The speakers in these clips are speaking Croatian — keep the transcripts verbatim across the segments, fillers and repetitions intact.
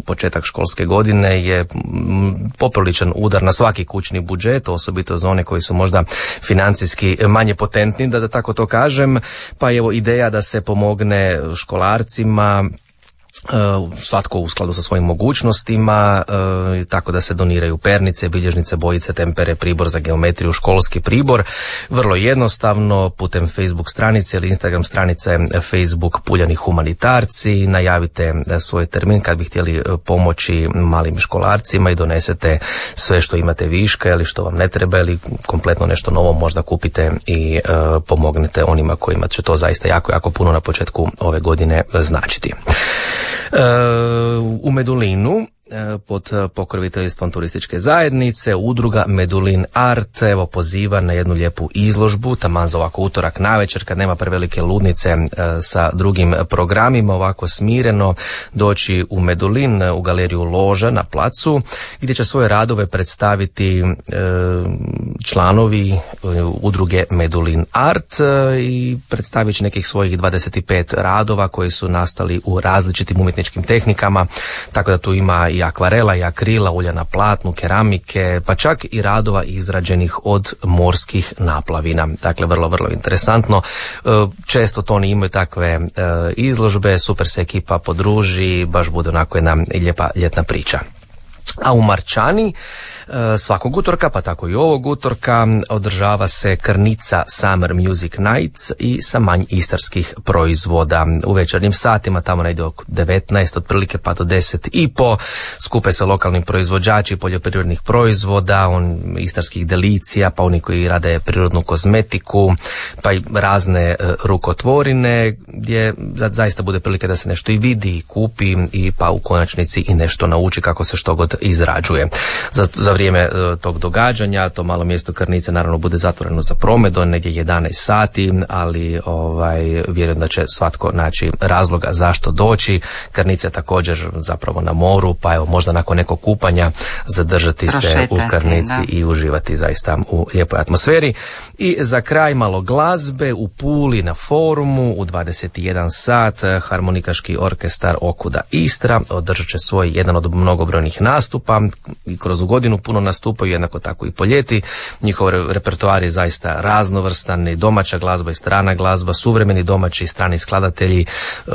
početak školske godine je popriličan udar na svaki kućni budžet, osobito za one koji su možda financijski manje potentni, da, da tako to kažem, pa evo ideja da se pomogne školarcima, svatko u skladu sa svojim mogućnostima, tako da se doniraju pernice, bilježnice, bojice, tempere, pribor za geometriju, školski pribor. Vrlo jednostavno, putem Facebook stranice ili Instagram stranice Facebook Puljani humanitarci, najavite svoj termin kad bi htjeli pomoći malim školarcima i donesete sve što imate viška ili što vam ne treba ili kompletno nešto novo možda kupite i pomognete onima kojima će to zaista jako, jako puno na početku ove godine značiti. U Medulinu pod pokroviteljstvom turističke zajednice udruga Medulin Art evo poziva na jednu lijepu izložbu, taman za ovako utorak navečer kad nema prevelike ludnice sa drugim programima, ovako smireno doći u Medulin u galeriju Loža na placu gdje će svoje radove predstaviti e, članovi udruge Medulin Art i predstavit će nekih svojih dvadeset pet radova koji su nastali u različitim umjetničkim tehnikama, tako da tu ima i akvarela i akrila, ulja na platnu, keramike, pa čak i radova izrađenih od morskih naplavina. Dakle, vrlo, vrlo interesantno. Često to oni imaju takve izložbe, super se ekipa podruži, baš bude onako jedna lijepa ljetna priča. A u Marčani svakog utorka, pa tako i ovog utorka, održava se Krnica Summer Music Nights i sa manj istarskih proizvoda. U večernjim satima, tamo negdje oko devetnaest, otprilike pa do deset i po, skupe se lokalni proizvođači poljoprivrednih proizvoda, on, istarskih delicija, pa oni koji rade prirodnu kozmetiku, pa i razne uh, rukotvorine, gdje za, zaista bude prilike da se nešto i vidi, i kupi, i pa u konačnici i nešto nauči kako se što god izrađuje. Za, za vrijeme uh, tog događanja to malo mjesto Krnice naravno bude zatvoreno za promet do negdje jedanaest sati, ali ovaj, vjerujem da će svatko naći razloga zašto doći. Krnica je također zapravo na moru, pa evo možda nakon nekog kupanja zadržati Prošetati, se u Krnici da. I uživati zaista u lijepoj atmosferi. I za kraj malo glazbe u Puli na forumu u dvadeset jedan sat harmonikaški orkestar Okuda Istra održat će svoj jedan od mnogobrojnih nastupa i kroz godinu puno nastupaju, jednako tako i po ljeti. Njihov repertoar je zaista raznovrstan, i domaća glazba i strana glazba, suvremeni domaći i strani skladatelji e,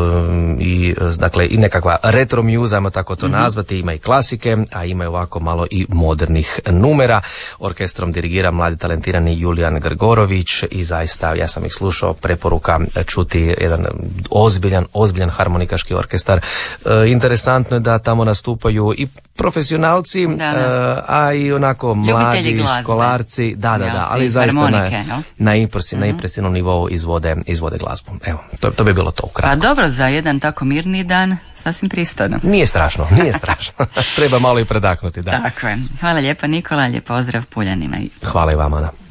i dakle i nekakva retro muse, ajmo tako to mm-hmm. nazvati, ima i klasike, a ima i ovako malo i modernih numera. Orkestrom dirigira mladi talentirani Julijan Grgorović i zaista ja sam ih slušao, preporuka čuti jedan ozbiljan, ozbiljan harmonikaški orkestar. E, interesantno je da tamo nastupaju i profesionalci, da, da. a i onako mladi školarci, da, da, da, ali zaista na, no? na, impresi, mm-hmm. na impresivnom nivou izvode, izvode glazbu. Evo, to, to bi bilo to ukratko. Pa dobro, za jedan tako mirni dan, sasvim pristojno. Nije strašno, nije strašno. Treba malo i predahnuti, da. Tako je. Hvala lijepa Nikola, lijep pozdrav Puljanima. Hvala i vama, da.